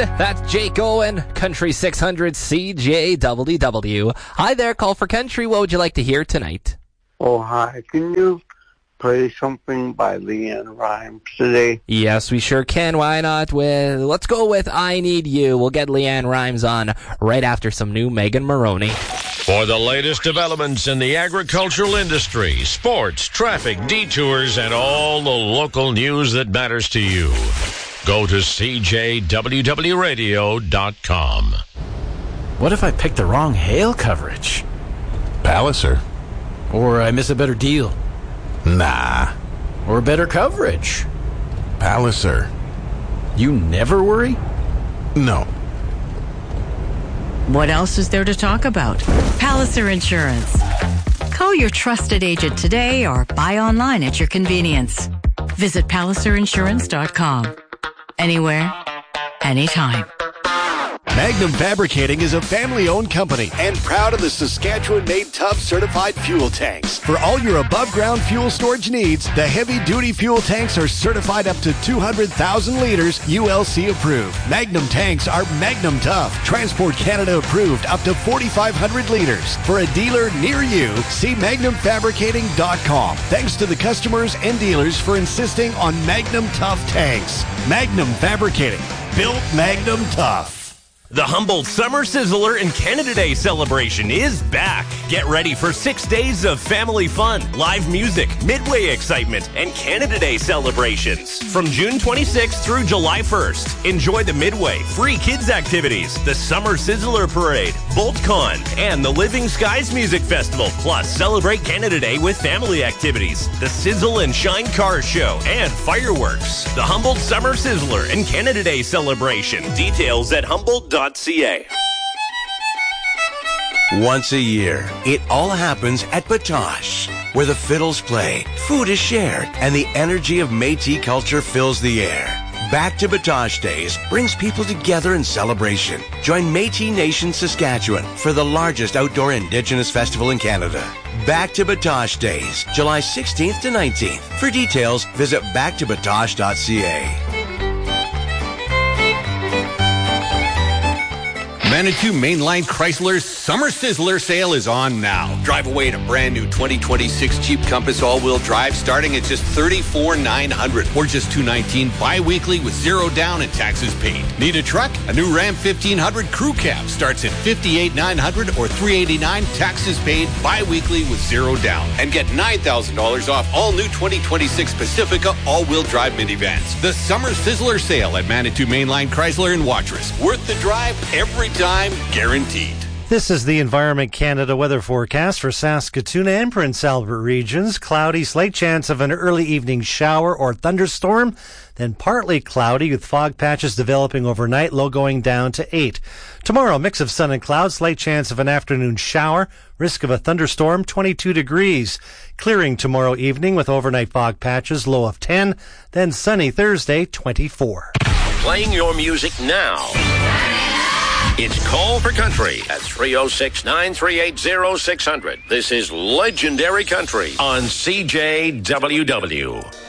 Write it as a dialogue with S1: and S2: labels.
S1: That's Jake Owen, Country 600 CJWW. Hi there, Call for Country. What would you like to hear tonight?
S2: Oh, hi. Can you play something by Leanne Rimes today?
S1: Yes, we sure can. Why not? Let's go with I Need You. We'll get Leanne Rimes on right after some new Megan Maroney.
S3: For the latest developments in the agricultural industry, sports, traffic, detours, and all the local news that matters to you, go to CJWWRadio.com.
S4: What if I pick the wrong hail coverage?
S5: Palliser.
S4: Or I miss a better deal?
S5: Nah.
S4: Or better coverage?
S5: Palliser.
S4: You never worry?
S5: No.
S6: What else is there to talk about? Palliser Insurance. Call your trusted agent today or buy online at your convenience. Visit PalliserInsurance.com. Anywhere, anytime.
S7: Magnum Fabricating is a family-owned company and proud of the Saskatchewan-made Tough certified fuel tanks. For all your above-ground fuel storage needs, the heavy-duty fuel tanks are certified up to 200,000 liters, ULC approved. Magnum tanks are Magnum Tough, Transport Canada approved up to 4,500 liters. For a dealer near you, see MagnumFabricating.com. Thanks to the customers and dealers for insisting on Magnum Tough tanks. Magnum Fabricating, built Magnum Tough.
S8: The Humboldt Summer Sizzler and Canada Day celebration is back. Get ready for 6 days of family fun, live music, Midway excitement, and Canada Day celebrations. From June 26th through July 1st, enjoy the Midway, free kids activities, the Summer Sizzler Parade, BoltCon, and the Living Skies Music Festival. Plus, celebrate Canada Day with family activities, the Sizzle and Shine Car Show, and fireworks. The Humboldt Summer Sizzler and Canada Day celebration. Details at Humboldt.ca.
S9: Once a year, it all happens at Batoche, where the fiddles play, food is shared, and the energy of Métis culture fills the air. Back to Batoche Days brings people together in celebration. Join Métis Nation Saskatchewan for the largest outdoor Indigenous festival in Canada. Back to Batoche Days, July 16th to 19th. For details, visit backtobatoche.ca.
S10: Manitou Mainline Chrysler's Summer Sizzler sale is on now. Drive away in a brand new 2026 Jeep Compass all-wheel drive starting at just $34,900 or just $219 bi-weekly with zero down and taxes paid. Need a truck? A new Ram 1500 Crew Cab starts at $58,900 or $389 taxes paid bi-weekly with zero down. And get $9,000 off all new 2026 Pacifica all-wheel drive minivans. The Summer Sizzler sale at Manitou Mainline Chrysler in Watrous. Worth the drive every time. Guaranteed.
S11: This is the Environment Canada weather forecast for Saskatoon and Prince Albert regions. Cloudy, slight chance of an early evening shower or thunderstorm, then partly cloudy with fog patches developing overnight, low going down to 8. Tomorrow, mix of sun and clouds, slight chance of an afternoon shower, risk of a thunderstorm, 22 degrees. Clearing tomorrow evening with overnight fog patches, low of 10, then sunny Thursday, 24.
S3: Playing your music now. It's Call for Country at 306-938-0600. This is Legendary Country on CJWW.